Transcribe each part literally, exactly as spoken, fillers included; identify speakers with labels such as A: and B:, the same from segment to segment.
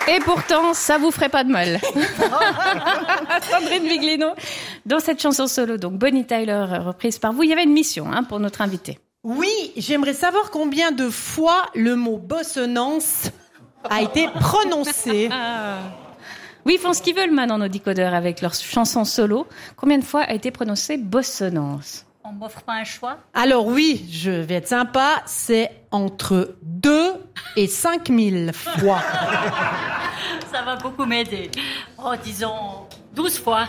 A: Et pourtant, ça vous ferait pas de mal. Sandrine Viglino, dans cette chanson solo, donc Bonnie Tyler, reprise par vous, il y avait une mission hein, pour notre invité.
B: Oui, j'aimerais savoir combien de fois le mot bossonance a été prononcé.
A: Ah. Oui, ils font ce qu'ils veulent maintenant, nos décodeurs, avec leurs chansons solo. Combien de fois a été prononcé bossonance?
C: On m'offre pas un choix?
B: Alors oui, je vais être sympa, c'est entre deux et cinq mille fois.
C: Ça va beaucoup m'aider. Oh, disons douze fois.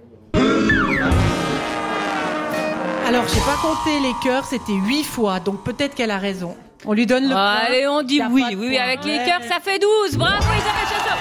B: Alors, j'ai pas compté les cœurs, c'était huit fois, donc peut-être qu'elle a raison. On lui donne le point.
A: Allez, on dit oui, oui, oui, avec les cœurs, ça fait douze. Bravo, Isabelle Chassot.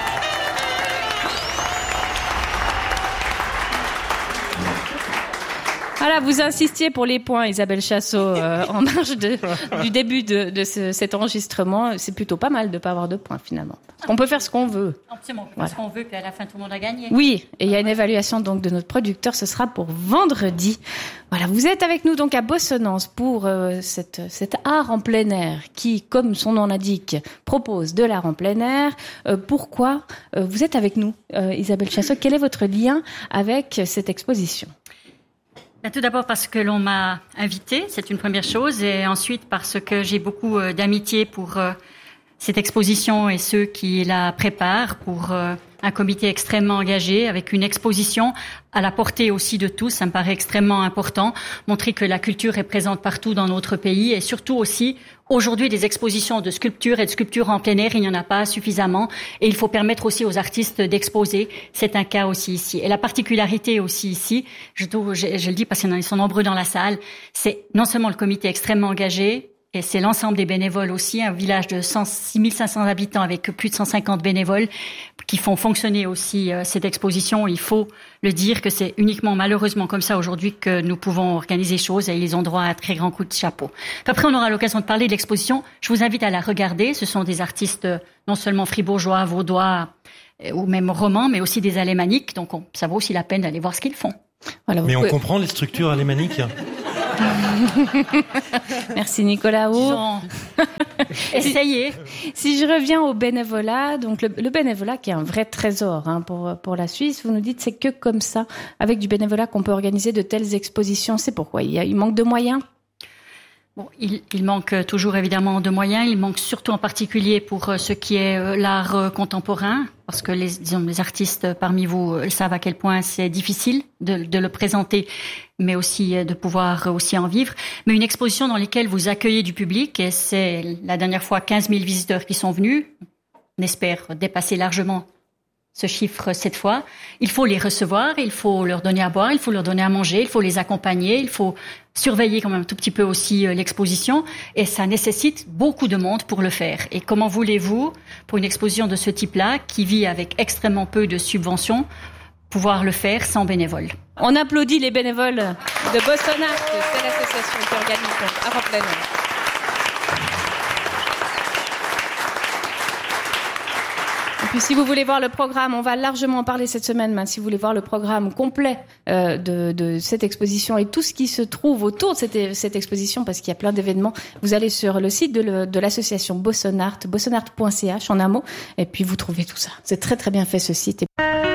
A: Voilà, vous insistiez pour les points, Isabelle Chassot, euh, en marge de, du début de, de ce, cet enregistrement. C'est plutôt pas mal de ne pas avoir de points, finalement. On peut faire ce qu'on veut.
C: Absolument, on peut
A: Voilà.
C: faire ce qu'on veut, puis à la fin, tout le monde a gagné.
A: Oui, et il y a une évaluation donc de notre producteur, ce sera pour vendredi. Voilà, vous êtes avec nous donc à Bossonance pour euh, cette, cet art en plein air qui, comme son nom l'indique, propose de l'art en plein air. Euh, pourquoi euh, vous êtes avec nous, euh, Isabelle Chassot? Quel est votre lien avec cette exposition?
C: Ben, tout d'abord parce que l'on m'a invitée, c'est une première chose, et ensuite parce que j'ai beaucoup euh, d'amitié pour euh, cette exposition et ceux qui la préparent, pour euh, un comité extrêmement engagé avec une exposition à la portée aussi de tous. Ça me paraît extrêmement important, montrer que la culture est présente partout dans notre pays et surtout aussi aujourd'hui des expositions de sculpture et de sculpture en plein air, il n'y en a pas suffisamment et il faut permettre aussi aux artistes d'exposer. C'est un cas aussi ici. Et la particularité aussi ici, je, trouve, je, je le dis parce qu'ils sont nombreux dans la salle, c'est non seulement le comité extrêmement engagé, et c'est l'ensemble des bénévoles aussi, un village de six mille cinq cents habitants avec plus de cent cinquante bénévoles qui font fonctionner aussi euh, cette exposition. Il faut le dire que c'est uniquement malheureusement comme ça aujourd'hui que nous pouvons organiser choses et ils ont droit à un très grand coup de chapeau. Après, on aura l'occasion de parler de l'exposition. Je vous invite à la regarder. Ce sont des artistes non seulement fribourgeois, vaudois euh, ou même romans, mais aussi des alémaniques. Donc on, ça vaut aussi la peine d'aller voir ce qu'ils font.
A: Voilà,
D: mais on
A: pouvez...
D: comprend les structures alémaniques.
A: Merci Nicolas Roux.
C: Essayez.
A: Si je reviens au bénévolat, donc le, le bénévolat qui est un vrai trésor hein, pour pour la Suisse, vous nous dites c'est que comme ça, avec du bénévolat qu'on peut organiser de telles expositions. C'est pourquoi il, y a, il manque de moyens.
C: Bon, il, il manque toujours évidemment de moyens. Il manque surtout en particulier pour ce qui est l'art contemporain, parce que les, disons, les artistes parmi vous savent à quel point c'est difficile de, de le présenter, mais aussi de pouvoir aussi en vivre. Mais une exposition dans laquelle vous accueillez du public, et c'est la dernière fois quinze mille visiteurs qui sont venus, on espère dépasser largement ce chiffre cette fois. Il faut les recevoir, il faut leur donner à boire, il faut leur donner à manger, il faut les accompagner, il faut surveiller quand même un tout petit peu aussi l'exposition et ça nécessite beaucoup de monde pour le faire. Et comment voulez-vous, pour une exposition de ce type-là, qui vit avec extrêmement peu de subventions, pouvoir le faire sans bénévoles?
A: On applaudit les bénévoles de Boston Art, c'est l'association qui organise Art en plein air. Et puis si vous voulez voir le programme, on va largement en parler cette semaine, mais si vous voulez voir le programme complet euh, de, de cette exposition et tout ce qui se trouve autour de cette, cette exposition, parce qu'il y a plein d'événements, vous allez sur le site de, le, de l'association Boston Art, bossonart point c h en un mot, et puis vous trouvez tout ça. C'est très très bien fait ce site. Et...